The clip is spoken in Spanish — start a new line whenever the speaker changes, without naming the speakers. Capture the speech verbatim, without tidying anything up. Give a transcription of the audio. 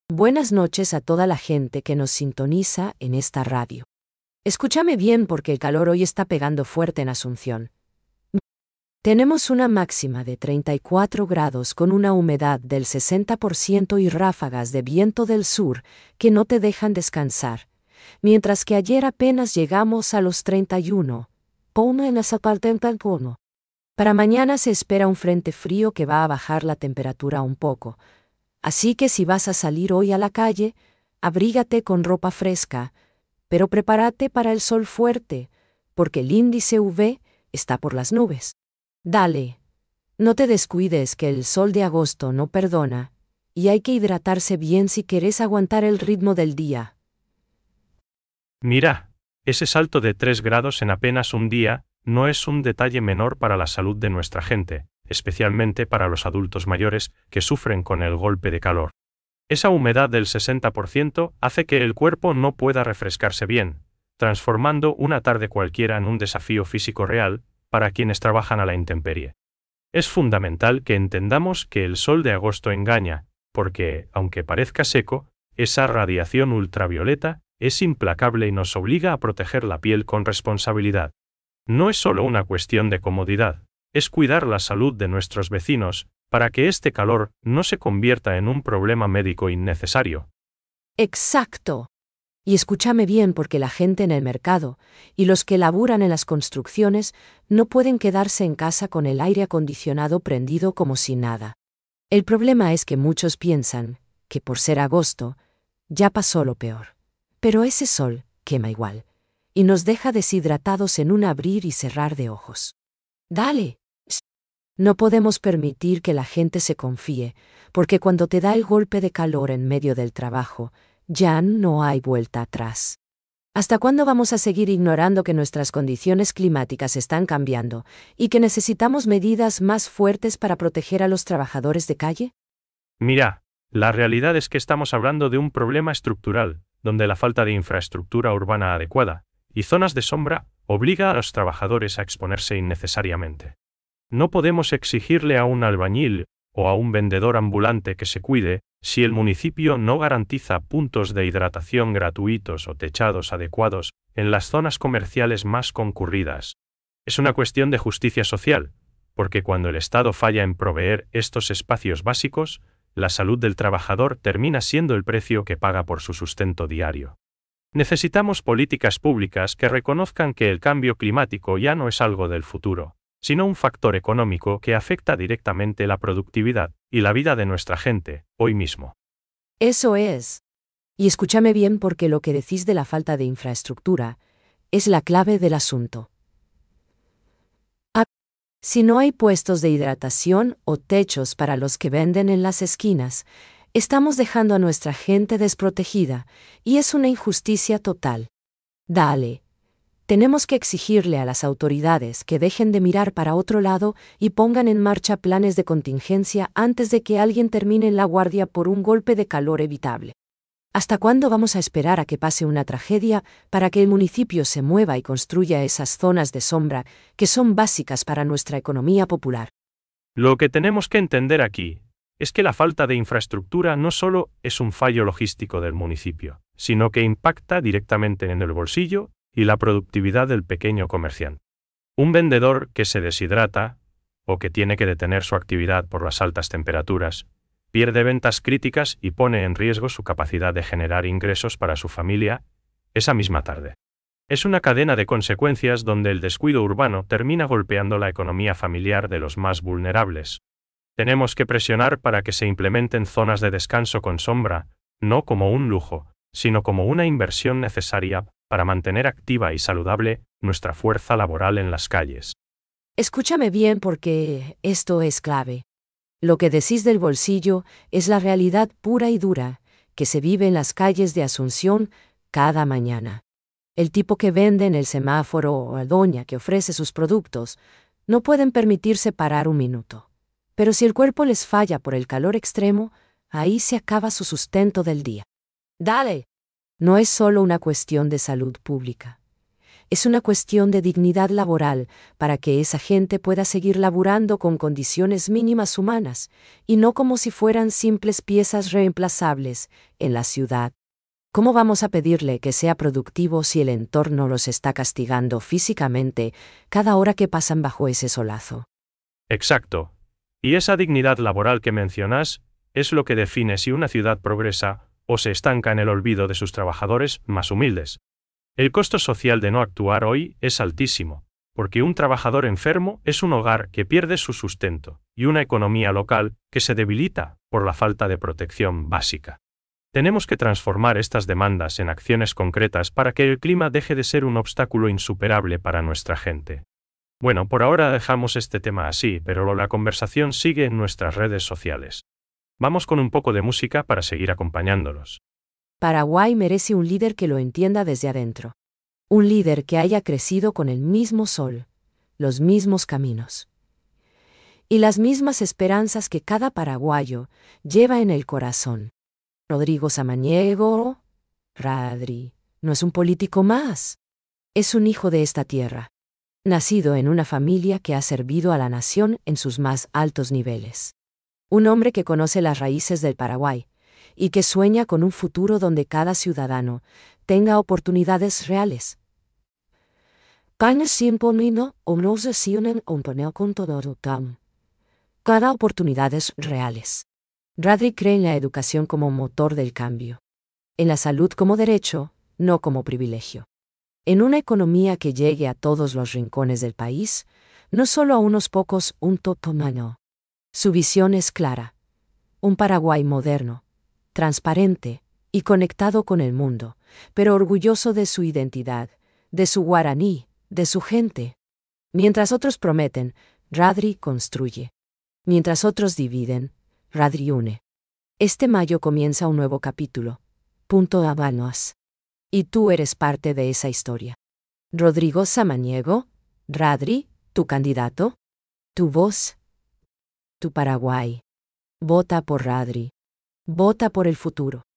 Buenas noches a toda la gente que nos sintoniza en esta radio. Escúchame bien porque el calor hoy está pegando fuerte en Asunción. Tenemos una máxima de treinta y cuatro grados con una humedad del sesenta por ciento y ráfagas de viento del sur que no te dejan descansar, mientras que ayer apenas llegamos a los treinta y uno. Ponme en esa parte en Palpono. Para mañana se espera un frente frío que va a bajar la temperatura un poco. Así que si vas a salir hoy a la calle, abrígate con ropa fresca, pero prepárate para el sol fuerte, porque el índice U V está por las nubes. Dale, no te descuides que el sol de agosto no perdona, y hay que hidratarse bien si querés aguantar el ritmo del día.
Mira, ese salto de tres grados en apenas un día no es un detalle menor para la salud de nuestra gente, especialmente para los adultos mayores que sufren con el golpe de calor. Esa humedad del sesenta por ciento hace que el cuerpo no pueda refrescarse bien, transformando una tarde cualquiera en un desafío físico real para quienes trabajan a la intemperie. Es fundamental que entendamos que el sol de agosto engaña, porque, aunque parezca seco, esa radiación ultravioleta es implacable y nos obliga a proteger la piel con responsabilidad. No es solo una cuestión de comodidad, es cuidar la salud de nuestros vecinos para que este calor no se convierta en un problema médico innecesario.
Exacto. Y escúchame bien porque la gente en el mercado y los que laburan en las construcciones no pueden quedarse en casa con el aire acondicionado prendido como si nada. El problema es que muchos piensan que por ser agosto ya pasó lo peor. Pero ese sol quema igual y nos deja deshidratados en un abrir y cerrar de ojos. Dale. No podemos permitir que la gente se confíe, porque cuando te da el golpe de calor en medio del trabajo, ya no hay vuelta atrás. ¿Hasta cuándo vamos a seguir ignorando que nuestras condiciones climáticas están cambiando y que necesitamos medidas más fuertes para proteger a los trabajadores de calle?
Mira, la realidad es que estamos hablando de un problema estructural, donde la falta de infraestructura urbana adecuada y zonas de sombra obliga a los trabajadores a exponerse innecesariamente. No podemos exigirle a un albañil o a un vendedor ambulante que se cuide si el municipio no garantiza puntos de hidratación gratuitos o techados adecuados en las zonas comerciales más concurridas. Es una cuestión de justicia social, porque cuando el Estado falla en proveer estos espacios básicos, la salud del trabajador termina siendo el precio que paga por su sustento diario. Necesitamos políticas públicas que reconozcan que el cambio climático ya no es algo del futuro, sino un factor económico que afecta directamente la productividad y la vida de nuestra gente, hoy mismo.
Eso es. Y escúchame bien porque lo que decís de la falta de infraestructura es la clave del asunto. Ah, si no hay puestos de hidratación o techos para los que venden en las esquinas, estamos dejando a nuestra gente desprotegida, y es una injusticia total. Dale. Tenemos que exigirle a las autoridades que dejen de mirar para otro lado y pongan en marcha planes de contingencia antes de que alguien termine en la guardia por un golpe de calor evitable. ¿Hasta cuándo vamos a esperar a que pase una tragedia para que el municipio se mueva y construya esas zonas de sombra que son básicas para nuestra economía popular?
Lo que tenemos que entender aquí es que la falta de infraestructura no solo es un fallo logístico del municipio, sino que impacta directamente en el bolsillo y la productividad del pequeño comerciante. Un vendedor que se deshidrata, o que tiene que detener su actividad por las altas temperaturas, pierde ventas críticas y pone en riesgo su capacidad de generar ingresos para su familia esa misma tarde. Es una cadena de consecuencias donde el descuido urbano termina golpeando la economía familiar de los más vulnerables. Tenemos que presionar para que se implementen zonas de descanso con sombra, no como un lujo, sino como una inversión necesaria para mantener activa y saludable nuestra fuerza laboral en las calles.
Escúchame bien porque esto es clave. Lo que decís del bolsillo es la realidad pura y dura que se vive en las calles de Asunción cada mañana. El tipo que vende en el semáforo o la doña que ofrece sus productos no pueden permitirse parar un minuto. Pero si el cuerpo les falla por el calor extremo, ahí se acaba su sustento del día. Dale. No es solo una cuestión de salud pública. Es una cuestión de dignidad laboral para que esa gente pueda seguir laburando con condiciones mínimas humanas, y no como si fueran simples piezas reemplazables en la ciudad. ¿Cómo vamos a pedirle que sea productivo si el entorno los está castigando físicamente cada hora que pasan bajo ese solazo?
Exacto. Y esa dignidad laboral que mencionas es lo que define si una ciudad progresa o se estanca en el olvido de sus trabajadores más humildes. El costo social de no actuar hoy es altísimo, porque un trabajador enfermo es un hogar que pierde su sustento y una economía local que se debilita por la falta de protección básica. Tenemos que transformar estas demandas en acciones concretas para que el clima deje de ser un obstáculo insuperable para nuestra gente. Bueno, por ahora dejamos este tema así, pero la conversación sigue en nuestras redes sociales. Vamos con un poco de música para seguir acompañándolos.
Paraguay merece un líder que lo entienda desde adentro. Un líder que haya crecido con el mismo sol, los mismos caminos y las mismas esperanzas que cada paraguayo lleva en el corazón. Rodrigo Samaniego, Radri, no es un político más. Es un hijo de esta tierra, nacido en una familia que ha servido a la nación en sus más altos niveles. Un hombre que conoce las raíces del Paraguay y que sueña con un futuro donde cada ciudadano tenga oportunidades reales. Cada oportunidades reales. Radri cree en la educación como motor del cambio, en la salud como derecho, no como privilegio. En una economía que llegue a todos los rincones del país, no solo a unos pocos, un totomano. Su visión es clara. Un Paraguay moderno, transparente y conectado con el mundo, pero orgulloso de su identidad, de su guaraní, de su gente. Mientras otros prometen, Radri construye. Mientras otros dividen, Radri une. Este mayo comienza un nuevo capítulo. Punto Habanos. Y tú eres parte de esa historia. Rodrigo Samaniego, Radri, tu candidato, tu voz, tu Paraguay. Vota por Radri. Vota por el futuro.